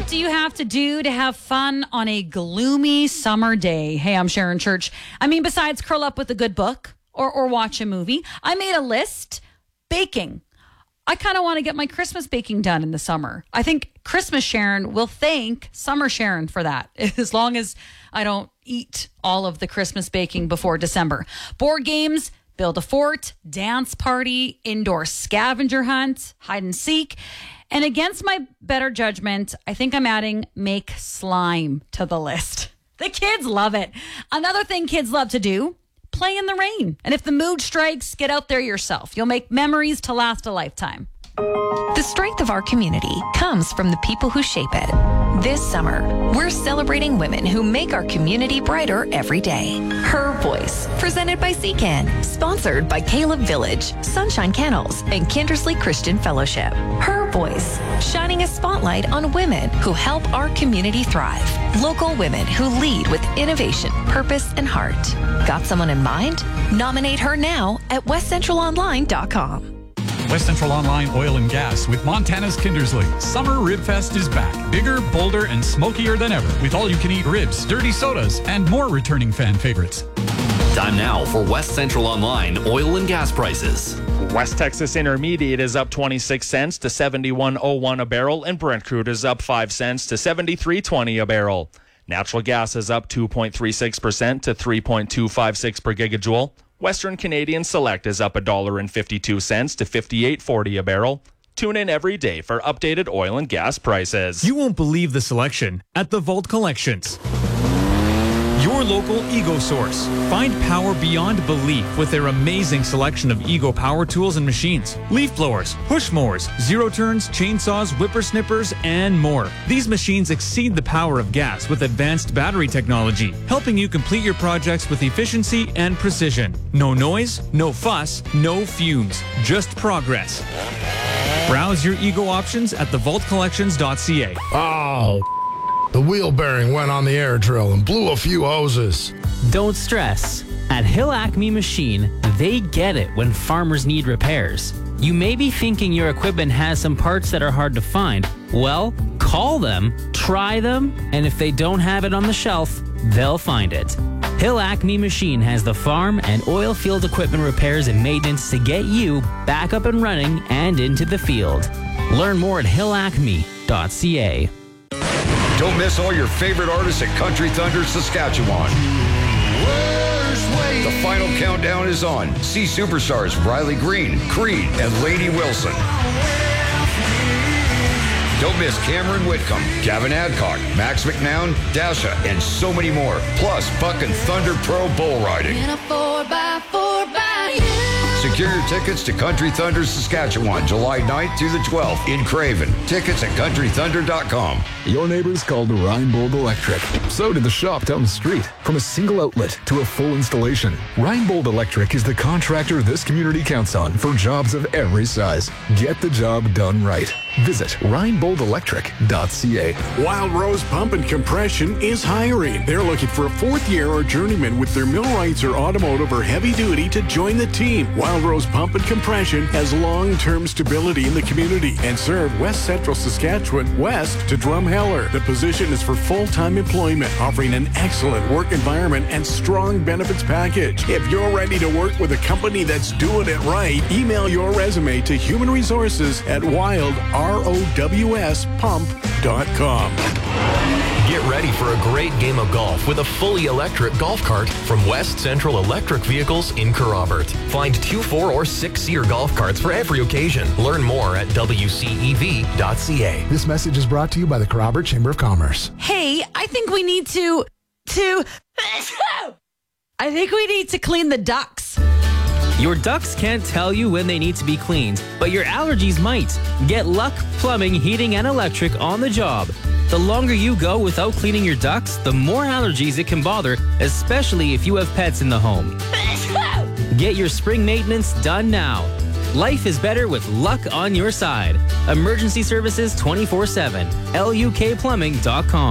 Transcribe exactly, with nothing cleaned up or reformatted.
What do you have to do to have fun on a gloomy summer day? Hey, I'm Sharon Church. I mean, besides curl up with a good book or, or watch a movie, I made a list. Baking. I kind of want to get my Christmas baking done in the summer. I think Christmas Sharon will thank Summer Sharon for that, as long as I don't eat all of the Christmas baking before December. Board games, build a fort, dance party, indoor scavenger hunt, hide and seek. And against my better judgment, I think I'm adding make slime to the list. The kids love it. Another thing kids love to do, play in the rain. And if the mood strikes, get out there yourself. You'll make memories to last a lifetime. The strength of our community comes from the people who shape it. This summer, we're celebrating women who make our community brighter every day. Her Voice, presented by C C A N, sponsored by Caleb Village, Sunshine Kennels, and Kindersley Christian Fellowship. Her Voice, shining a spotlight on women who help our community thrive. Local women who lead with innovation, purpose, and heart. Got someone in mind? Nominate her now at west central online dot com. West Central Online Oil and Gas with Montana's Kindersley. Summer Rib Fest is back. Bigger, bolder, and smokier than ever. With all-you-can-eat ribs, dirty sodas, and more returning fan favorites. Time now for West Central Online Oil and Gas prices. West Texas Intermediate is up twenty-six cents to seventy-one oh one a barrel, and Brent crude is up five cents to seventy-three twenty a barrel. Natural gas is up two point three six percent to three point two five six per gigajoule. Western Canadian Select is up one dollar and fifty-two cents to fifty-eight forty a barrel. Tune in every day for updated oil and gas prices. You won't believe the selection at the Vault Collections. Your local Ego source. Find power beyond belief with their amazing selection of Ego power tools and machines. Leaf blowers, push mowers, zero turns, chainsaws, whippersnippers, and more. These machines exceed the power of gas with advanced battery technology, helping you complete your projects with efficiency and precision. No noise, no fuss, no fumes, just progress. Browse your Ego options at the vault collections dot c a. Oh, the wheel bearing went on the air drill and blew a few hoses. Don't stress. At Hill Acme Machine, they get it when farmers need repairs. You may be thinking your equipment has some parts that are hard to find. Well, call them, try them, and if they don't have it on the shelf, they'll find it. Hill Acme Machine has the farm and oil field equipment repairs and maintenance to get you back up and running and into the field. Learn more at hill acme dot c a. Don't miss all your favorite artists at Country Thunder Saskatchewan. The final countdown is on. See superstars Riley Green, Creed, and Lady Wilson. Don't miss Cameron Whitcomb, Gavin Adcock, Max McNown, Dasha, and so many more. Plus, Buck and Thunder Pro Bull Riding. In a four by four by you. Secure your tickets to Country Thunder Saskatchewan, July ninth through the twelfth in Craven. Tickets at country thunder dot com. Your neighbors called Rheinbold Electric. So did the shop down the street. From a single outlet to a full installation, Rheinbold Electric is the contractor this community counts on for jobs of every size. Get the job done right. Visit rheinbold electric dot c a. Wild Rose Pump and Compression is hiring. They're looking for a fourth year or journeyman with their millwrights or automotive or heavy duty to join the team. Wild Rose Pump and Compression has long-term stability in the community and serve West Central Saskatchewan west to Drumheller. The position is for full-time employment, offering an excellent work environment and strong benefits package. If you're ready to work with a company that's doing it right, email your resume to human resources at wild rows pump dot com. Get ready for a great game of golf with a fully electric golf cart from West Central Electric Vehicles in Kerrobert. Find two, four, or six-seater golf carts for every occasion. Learn more at w c e v dot c a. This message is brought to you by the Kerrobert Chamber of Commerce. Hey, I think we need to, to, I think we need to clean the ducts. Your ducts can't tell you when they need to be cleaned, but your allergies might. Get Luck Plumbing, Heating, and Electric on the job. The longer you go without cleaning your ducts, the more allergies it can bother, especially if you have pets in the home. Get your spring maintenance done now. Life is better with Luck on your side. Emergency services twenty-four seven. L U K plumbing dot com.